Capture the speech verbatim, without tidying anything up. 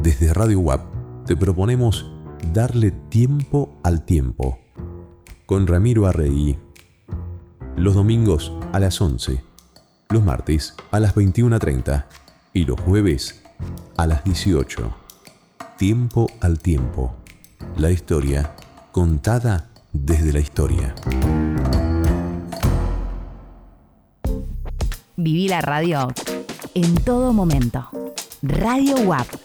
Desde Radio U A P te proponemos darle tiempo al tiempo. Con Ramiro Arregui. Los domingos a las once, los martes a las veintiuna treinta y los jueves a las dieciocho. Tiempo al tiempo. La historia contada desde la historia. Viví la radio en todo momento. Radio U A P.